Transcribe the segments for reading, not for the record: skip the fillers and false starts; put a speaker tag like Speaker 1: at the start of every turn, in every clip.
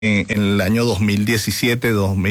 Speaker 1: en el año 2017,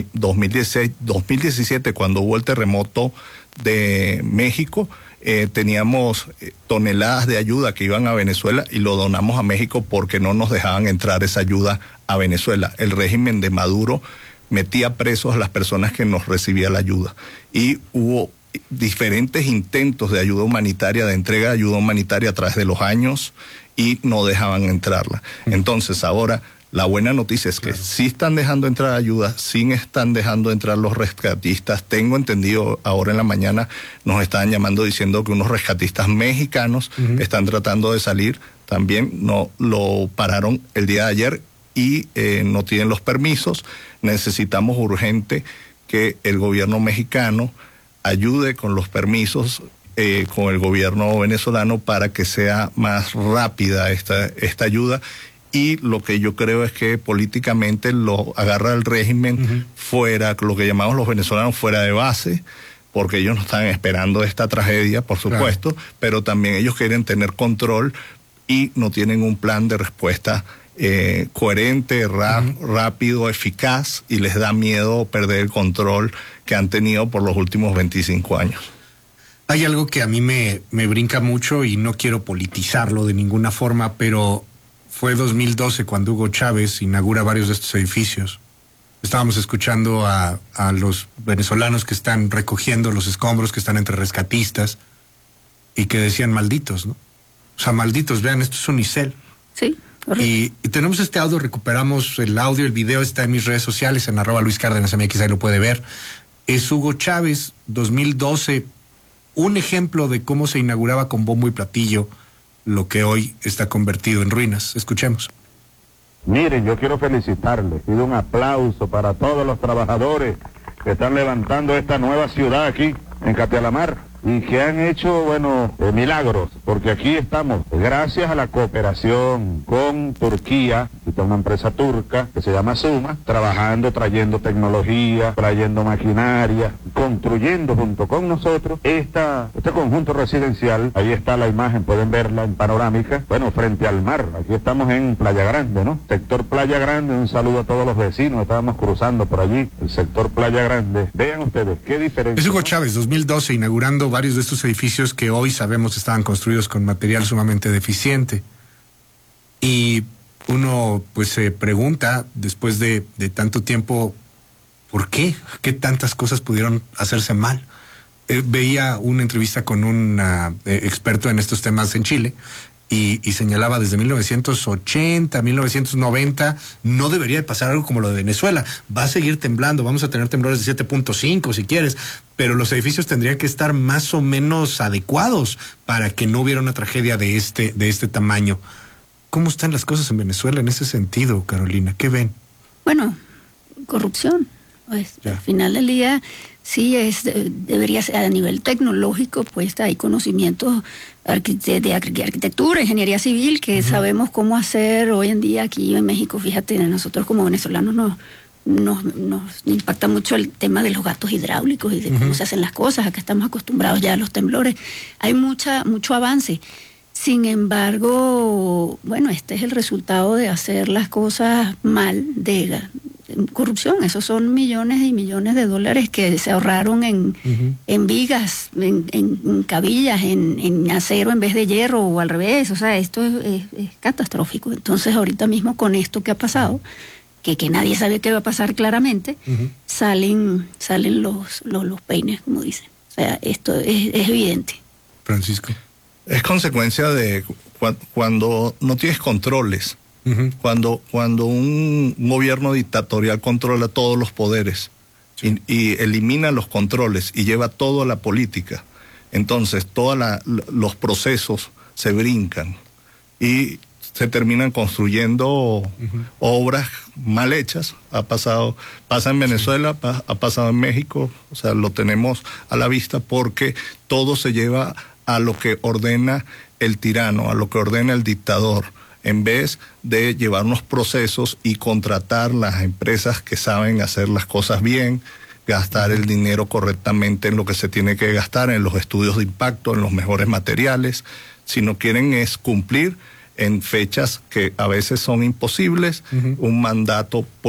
Speaker 1: 2016, 2017, cuando hubo el terremoto de México, teníamos toneladas de ayuda que iban a Venezuela y lo donamos a México porque no nos dejaban entrar esa ayuda a Venezuela. El régimen de Maduro metía presos a las personas que nos recibían la ayuda. Y hubo diferentes intentos de ayuda humanitaria, de entrega de ayuda humanitaria a través de los años y no dejaban entrarla. Entonces ahora la buena noticia es que sí están dejando entrar ayuda, sí están dejando entrar los rescatistas. Tengo entendido, ahora en la mañana nos estaban llamando diciendo que unos rescatistas mexicanos están tratando de salir. También no lo pararon el día de ayer y no tienen los permisos. Necesitamos urgente que el gobierno mexicano ayude con los permisos con el gobierno venezolano para que sea más rápida esta ayuda. Y lo que yo creo es que políticamente lo agarra el régimen fuera, lo que llamamos los venezolanos fuera de base, porque ellos no están esperando esta tragedia, por supuesto, pero también ellos quieren tener control y no tienen un plan de respuesta coherente, rápido, eficaz, y les da miedo perder el control que han tenido por los últimos 25 años.
Speaker 2: Hay algo que a mí me brinca mucho y no quiero politizarlo de ninguna forma, pero fue 2012 cuando Hugo Chávez inaugura varios de estos edificios. Estábamos escuchando a los venezolanos que están recogiendo los escombros, que están entre rescatistas, y que decían malditos, ¿no? O sea, malditos, vean, esto es Unicel.
Speaker 3: Sí, correcto.
Speaker 2: Y tenemos este audio, recuperamos el audio, el video está en mis redes sociales, en @LuisCárdenasMX, ahí lo puede ver. Es Hugo Chávez, 2012, un ejemplo de cómo se inauguraba con bombo y platillo lo que hoy está convertido en ruinas. Escuchemos.
Speaker 4: Miren, yo quiero felicitarles, pido un aplauso para todos los trabajadores que están levantando esta nueva ciudad aquí en Catealamar y que han hecho, bueno, milagros, porque aquí estamos, gracias a la cooperación con Turquía, que es una empresa turca que se llama Suma, trabajando, trayendo tecnología, trayendo maquinaria, construyendo junto con nosotros este conjunto residencial. Ahí está la imagen, pueden verla en panorámica, bueno, frente al mar. Aquí estamos en Playa Grande, ¿no? Sector Playa Grande, un saludo a todos los vecinos, estábamos cruzando por allí, el sector Playa Grande. Vean ustedes, qué diferencia.
Speaker 2: Es Hugo Chávez, 2012, inaugurando varios de estos edificios que hoy sabemos estaban construidos con material sumamente deficiente. Y uno pues se pregunta, después de tanto tiempo, ¿por qué? ¿Qué tantas cosas pudieron hacerse mal? Veía una entrevista con un experto en estos temas en Chile y señalaba desde 1980, 1990, no debería de pasar algo como lo de Venezuela. Va a seguir temblando, vamos a tener temblores de 7.5 si quieres, pero los edificios tendrían que estar más o menos adecuados para que no hubiera una tragedia de este tamaño. ¿Cómo están las cosas en Venezuela en ese sentido, Carolina? ¿Qué ven?
Speaker 3: Bueno, corrupción. Pues, al final del día, sí debería ser a nivel tecnológico, pues hay conocimientos de arquitectura, ingeniería civil, que sabemos cómo hacer hoy en día aquí en México. Fíjate, nosotros como venezolanos nos impacta mucho el tema de los gatos hidráulicos y de cómo se hacen las cosas. Acá estamos acostumbrados ya a los temblores. Hay mucho avance. Sin embargo, bueno, este es el resultado de hacer las cosas mal, de corrupción. Esos son millones y millones de dólares que se ahorraron en vigas, en cabillas, en acero en vez de hierro o al revés. O sea, esto es catastrófico. Entonces, ahorita mismo con esto que ha pasado, que nadie sabe qué va a pasar claramente, salen los peines, como dicen. O sea, esto es evidente.
Speaker 2: Francisco.
Speaker 1: Es consecuencia de cuando no tienes controles. Cuando un gobierno dictatorial controla todos los poderes y elimina los controles y lleva todo a la política, entonces todos los procesos se brincan y se terminan construyendo obras mal hechas. Pasa en Venezuela, ha pasado en México, o sea, lo tenemos a la vista porque todo se lleva a lo que ordena el tirano, a lo que ordena el dictador, en vez de llevar unos procesos y contratar las empresas que saben hacer las cosas bien, gastar el dinero correctamente en lo que se tiene que gastar, en los estudios de impacto, en los mejores materiales. Si no quieren es cumplir en fechas que a veces son imposibles, un mandato